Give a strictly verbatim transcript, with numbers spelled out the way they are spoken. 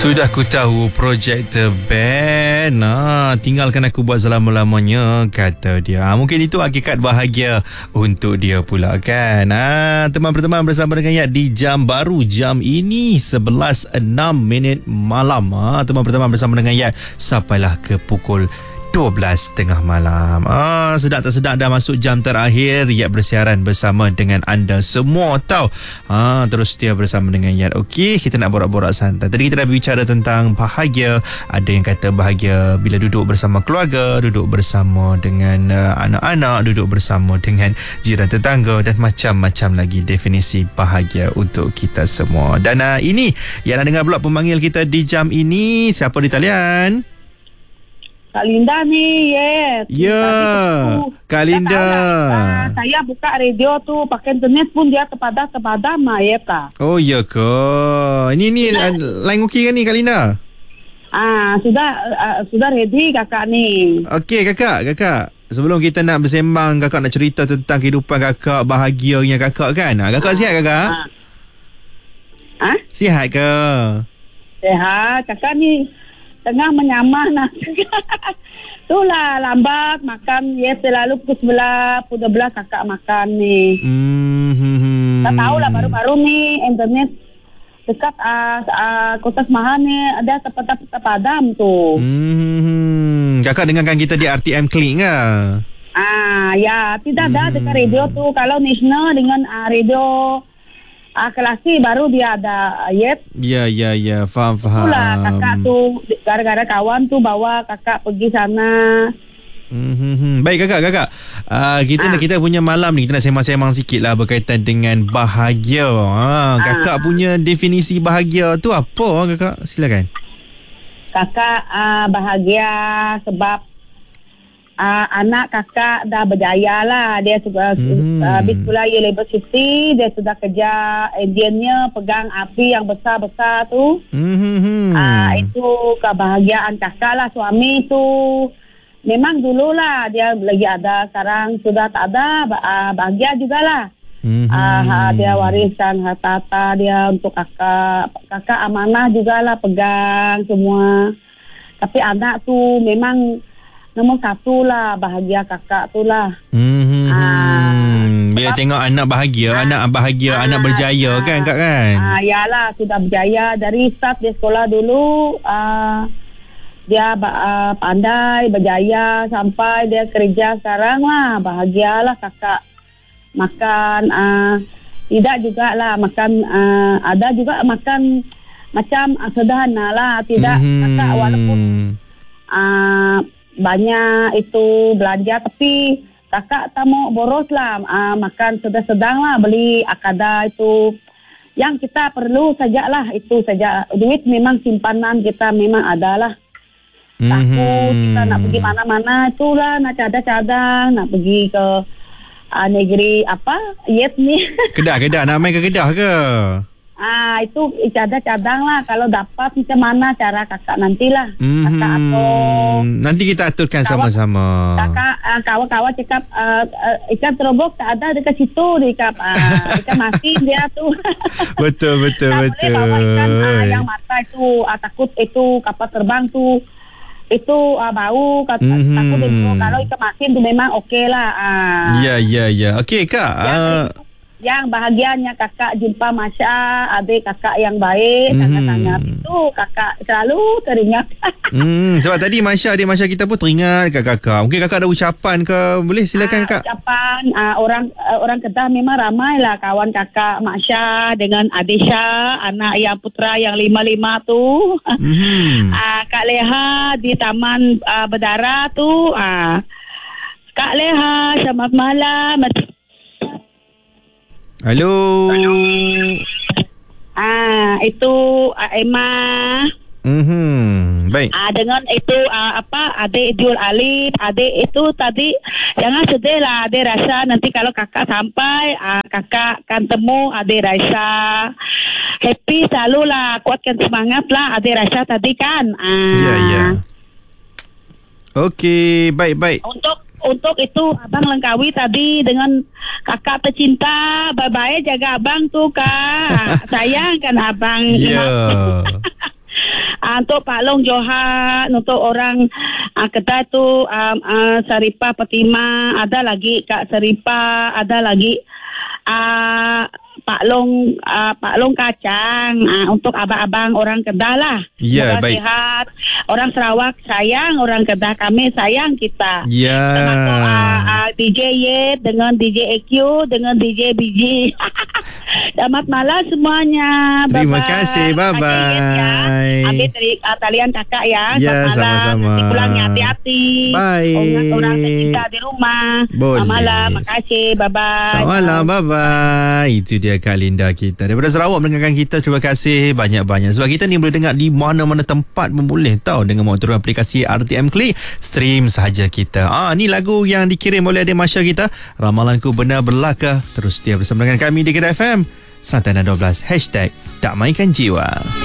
Sudah ku tahu projek terband. Ah, tinggalkan aku buat selama-lamanya, kata dia. Ah, mungkin itu hakikat bahagia untuk dia pula kan. Ah, teman berteman bersama dengan Yat di jam baru jam ini sebelas enam minit malam. Ah, teman berteman bersama dengan Yat sampailah ke pukul dua belas tengah malam. Ah, sedap tak sedap dah masuk jam terakhir. Yat bersiaran bersama dengan anda semua tau. Ah, terus setia bersama dengan Yat. Okey, kita nak borak-borak santai. Tadi kita dah bicara tentang bahagia. Ada yang kata bahagia bila duduk bersama keluarga, duduk bersama dengan uh, anak-anak, duduk bersama dengan jiran tetangga dan macam-macam lagi definisi bahagia untuk kita semua. Dan uh, ini yang nak dengar pula pemanggil kita di jam ini. Siapa di talian? Kak Linda ni, yes. Ya, Kak Linda. Lah, saya buka radio tu, pakai internet pun dia terpadam-terpadam lah, ya Kak. Oh, ya ke? Ini ni ya. Line okey kan ni, Kak Linda? Ah, sudah uh, sudah ready kakak ni. Okey, kakak, kakak. Sebelum kita nak bersembang, kakak nak cerita tentang kehidupan kakak, bahagianya kakak kan? Kakak ah, sihat kakak? Ah. Ah? Sihat ke? Sihat, kakak ni tengah menyamah nak. Itulah lambat makan. Ya selalu pukul sebelah, pukul dua belas kakak makan ni. Hmm. Tak tahulah baru-baru ni internet dekat uh, uh, Kota Semahan ni ada terpadam tu. Hmm. Kakak dengarkan kita di R T M Klik ke? Ah, ya, tidak ada hmm. dekat radio tu. Kalau national dengan uh, radio Ah, kelasi baru dia ada ayat. Ya, ya, ya. Faham, faham. Itulah kakak tu, gara-gara kawan tu bawa kakak pergi sana. Hmm, baik kakak, kakak. Uh, kita ah. kita punya malam ni, kita nak sembang-sembang sikit lah berkaitan dengan bahagia. Ha, kakak ah. punya definisi bahagia tu apa kakak? Silakan. Kakak uh, bahagia sebab Uh, anak kakak dah berjaya lah. Dia sudah hmm. uh, habis sekolah university. Dia sudah kerja engineer, pegang api yang besar-besar tu. hmm. uh, Itu kebahagiaan kakak lah. Suami tu memang dululah dia lagi ada, sekarang sudah tak ada. uh, Bahagia jugalah. hmm. uh, Dia wariskan harta dia untuk kakak. Kakak amanah jugalah, pegang semua. Tapi anak tu memang nombor satu lah, bahagia kakak tu lah. Hmm. Ah, Bila tengok anak bahagia, ah, anak bahagia, ah, anak berjaya ah, kan kak kan? Ah, yalah, sudah berjaya. Dari start dia sekolah dulu, ah, dia ah, pandai, berjaya sampai dia kerja sekarang lah. Bahagialah kakak. Makan, ah, tidak juga lah makan, ah, ada juga makan macam ah, sederhana lah. Tidak, hmm. kakak walaupun ah, banyak itu belanja, tapi kakak tak mau boros lah. uh, Makan sedang-sedang lah, beli akada itu yang kita perlu sajalah, itu saja. Duit memang simpanan kita memang adalah. Takut mm-hmm. kita nak pergi mana-mana, itulah nak cadang-cadang, nak pergi ke uh, negeri apa, yet ni. Kedah-kedah, nak main ke Kedah ke? Ah, itu cadang-cadang lah. Kalau dapat macam mana cara kakak nantilah. Mm-hmm. Kakak atau nanti kita aturkan kawan, sama-sama. Kakak uh, kawan-kawan cakap uh, uh, ikan terobok tak ada dekat situ, dekat uh, ikan masin dia tu. Betul betul tak betul. Boleh bawa ikan uh, yang mata itu, uh, takut itu kapal terbang tu itu uh, bau, kat, mm-hmm. takut itu. Kalau ikan masin tu memang okey lah. Uh. Ya ya ya. Okey kak. Yang, uh, yang bahagianya kakak jumpa Masya, adik kakak yang baik, mm. kakak tanya itu kakak selalu teringat. hmm, sebab tadi Masya, adik Masya kita pun teringat kat kakak. Mungkin kakak ada ucapan ke? Boleh silakan uh, kak. Ucapan uh, orang uh, orang Kedah memang ramai lah kawan kakak Masya dengan Adisha, anak yang putra yang lima-lima tu. mm. uh, Kak Leha di Taman uh, Bedara tu. uh, Kak Leha, selamat malam. Halo. Halo. Ah, itu uh, Emma. Mhm. Baik. Ah, dengan itu uh, apa? Adik Jul Alif, adik itu tadi jangan sedih lah. Adik rasa nanti kalau kakak sampai, uh, kakak akan temu adik Raisa. Happy selalu lah, kuatkan semangat lah adik Raisa tadi kan. Ah. Ya, ya. Okey, baik-baik. Untuk Untuk itu abang lengkawi tadi dengan kakak tercinta. Bye-bye, jaga abang tu kak. Sayang kan abang. Ya. Uh, untuk Pak Long Johan, untuk orang uh, kedai tu um, uh, Seripa Petima, ada lagi Kak Seripa, ada lagi uh, Pak Long uh, Pak Long Kacang, uh, untuk abang-abang orang Kedah lah. Ya, Semoga baik. Sehat. Orang Sarawak sayang, orang Kedah kami sayang kita. Ya. Termasuk uh, uh, D J Yet dengan D J A Q dengan D J B G. Selamat malam semuanya. Terima Bye-bye. kasih. Bye-bye. Ya. Ambil dari uh, talian kakak ya. Ya, Selamat malam. sama-sama. Nanti pulangnya hati-hati. Bye. Orang, orang tercinta di rumah. Boleh. Selamat malam. Makasih. Bye-bye. Selamat malam, bye-bye. Itu dia Kak Linda kita daripada Sarawak mendengarkan kita. Terima kasih banyak-banyak. Sebab kita ni boleh dengar di mana-mana tempat pun boleh tahu dengan mau turun aplikasi R T M Klik. Stream sahaja kita. Ah, ni lagu yang dikirim oleh adik Masya kita. Ramalanku benar berlaka. Terus setia bersama dengan kami di Kedah F M. Santana dua belas. Hashtag Tak Mainkan Jiwa.